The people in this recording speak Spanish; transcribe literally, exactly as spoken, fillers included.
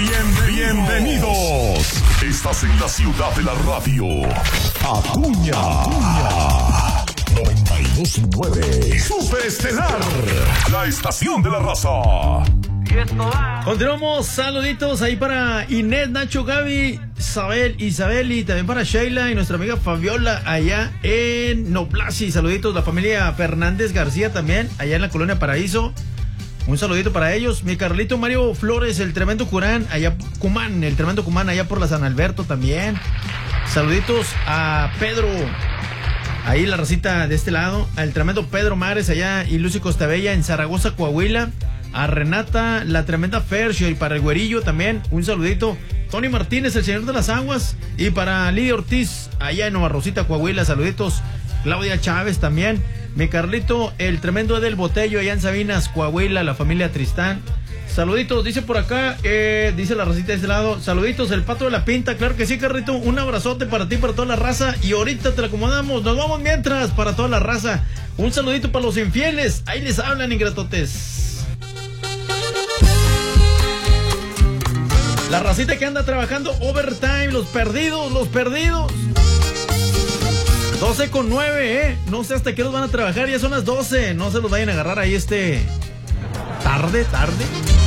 Bien, bienvenidos. Estás en la ciudad de la radio. Acuña. Acuña. noventa y dos punto nueve. Superestelar. La estación de la raza. Continuamos, saluditos ahí para Inés, Nacho, Gaby, Isabel, Isabel y también para Sheila y nuestra amiga Fabiola allá en Noblasi. Saluditos, la familia Fernández García también, allá en la Colonia Paraíso. Un saludito para ellos. Mi Carlito Mario Flores, el tremendo Curán, allá Cumán, el tremendo Cumán, allá por la San Alberto también. Saluditos a Pedro, ahí la racita de este lado, al tremendo Pedro Mares allá y Lucy Costabella en Zaragoza, Coahuila. A Renata, la tremenda Fercio, y para el güerillo también, un saludito. Tony Martínez, el señor de las aguas, y para Lidia Ortiz, allá en Nueva Rosita, Coahuila, saluditos. Claudia Chávez también. Mi Carlito, el tremendo Edel Botello, allá en Sabinas, Coahuila, la familia Tristán. Saluditos, dice por acá, eh, dice la racita de este lado. Saluditos, el Pato de la Pinta, claro que sí, Carlito. Un abrazote para ti, para toda la raza. Y ahorita te la acomodamos, nos vamos mientras, para toda la raza. Un saludito para los infieles, ahí les hablan, ingratotes. La racita que anda trabajando overtime, los perdidos, los perdidos. doce con nueve, ¿eh? No sé hasta qué los van a trabajar, ya son las doce. No se los vayan a agarrar ahí este... tarde, tarde.